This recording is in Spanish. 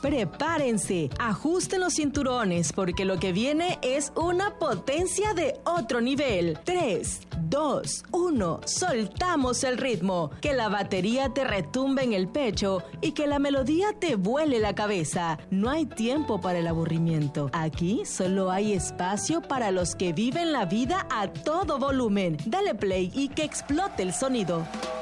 Prepárense, ajusten los cinturones porque lo que viene es una potencia de otro nivel. 3, 2, 1, soltamos el ritmo. Que la batería te retumbe en el pecho y que la melodía te vuele la cabeza. No hay tiempo para el aburrimiento. Aquí solo hay espacio para los que viven la vida a todo volumen. Dale play y que explote el sonido.